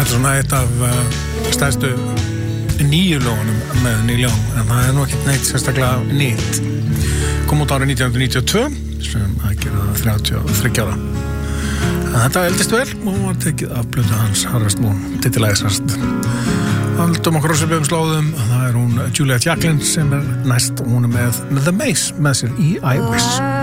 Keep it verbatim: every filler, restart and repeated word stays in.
Þetta er svona eitt af uh, stærstu nýju lögunum með Neil Young, en það er nú ekki neitt sérstaklega nýtt. Kom út árið nítján hundruð níutíu og tvö sem að gera þrjátíu og þriggja ára. En þetta eldist vel og var tekið af blötu hans Harvest Moon, titilæðisast. Haldum okkur á svipum slóðum, það er hún Julia Jacklin sem er næst og hún er með, með The Maze með sér í I Wish.